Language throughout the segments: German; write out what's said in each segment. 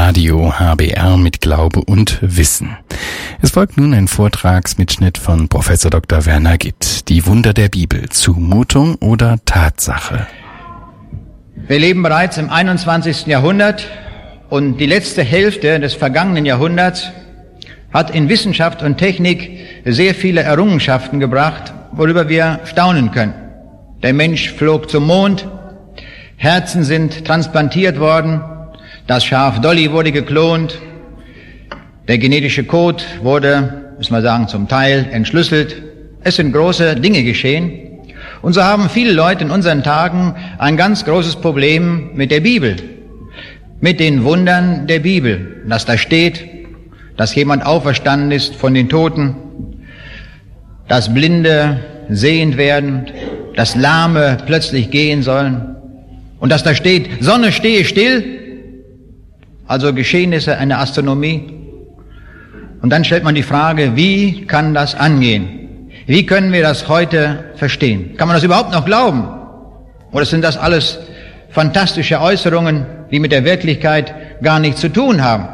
Radio HBR mit Glaube und Wissen. Es folgt nun ein Vortragsmitschnitt von Professor Dr. Werner Gitt. Die Wunder der Bibel. Zumutung oder Tatsache? Wir leben bereits im 21. Jahrhundert und die letzte Hälfte des vergangenen Jahrhunderts hat in Wissenschaft und Technik sehr viele Errungenschaften gebracht, worüber wir staunen können. Der Mensch flog zum Mond, Herzen sind transplantiert worden, das Schaf Dolly wurde geklont, der genetische Code wurde, müssen wir sagen, zum Teil entschlüsselt. Es sind große Dinge geschehen. Und so haben viele Leute in unseren Tagen ein ganz großes Problem mit der Bibel, mit den Wundern der Bibel, dass da steht, dass jemand auferstanden ist von den Toten, dass Blinde sehend werden, dass Lahme plötzlich gehen sollen und dass da steht, Sonne stehe still, also Geschehnisse einer Astronomie. Und dann stellt man die Frage, wie kann das angehen? Wie können wir das heute verstehen? Kann man das überhaupt noch glauben? Oder sind das alles fantastische Äußerungen, die mit der Wirklichkeit gar nichts zu tun haben?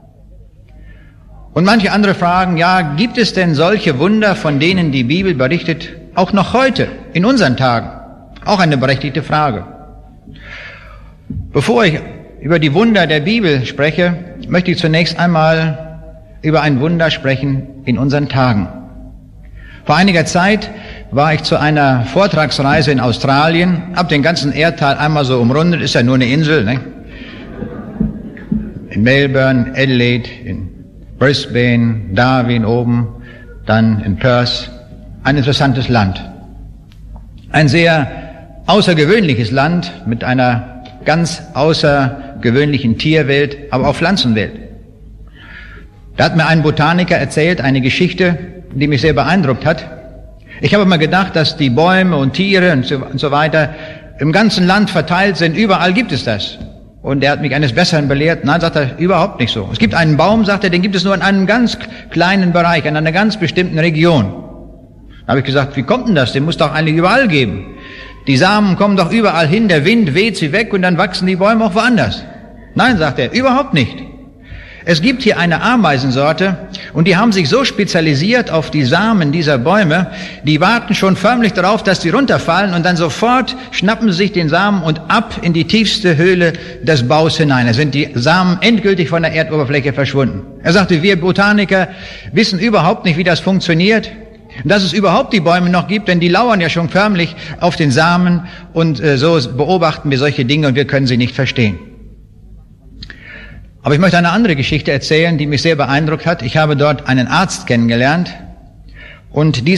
Und manche andere fragen, ja, gibt es denn solche Wunder, von denen die Bibel berichtet, auch noch heute, in unseren Tagen? Auch eine berechtigte Frage. Bevor ich über die Wunder der Bibel spreche, möchte ich zunächst einmal über ein Wunder sprechen in unseren Tagen. Vor einiger Zeit war ich zu einer Vortragsreise in Australien, hab den ganzen Erdteil einmal so umrundet, ist ja nur eine Insel, ne? In Melbourne, Adelaide, in Brisbane, Darwin oben, dann in Perth. Ein interessantes Land. Ein sehr außergewöhnliches Land mit einer ganz außergewöhnlichen Tierwelt, aber auch Pflanzenwelt. Da hat mir ein Botaniker erzählt, eine Geschichte, die mich sehr beeindruckt hat. Ich habe immer gedacht, dass die Bäume und Tiere und so weiter im ganzen Land verteilt sind. Überall gibt es das. Und er hat mich eines Besseren belehrt. Nein, sagt er, überhaupt nicht so. Es gibt einen Baum, sagt er, den gibt es nur in einem ganz kleinen Bereich, in einer ganz bestimmten Region. Da habe ich gesagt, wie kommt denn das? Den muss doch eigentlich überall geben. Die Samen kommen doch überall hin, der Wind weht sie weg und dann wachsen die Bäume auch woanders. Nein, sagt er, überhaupt nicht. Es gibt hier eine Ameisensorte und die haben sich so spezialisiert auf die Samen dieser Bäume, die warten schon förmlich darauf, dass die runterfallen und dann sofort schnappen sie sich den Samen und ab in die tiefste Höhle des Baus hinein. Da sind die Samen endgültig von der Erdoberfläche verschwunden. Er sagte, wir Botaniker wissen überhaupt nicht, wie das funktioniert. Dass es überhaupt die Bäume noch gibt, denn die lauern ja schon förmlich auf den Samen und so beobachten wir solche Dinge und wir können sie nicht verstehen. Aber ich möchte eine andere Geschichte erzählen, die mich sehr beeindruckt hat. Ich habe dort einen Arzt kennengelernt und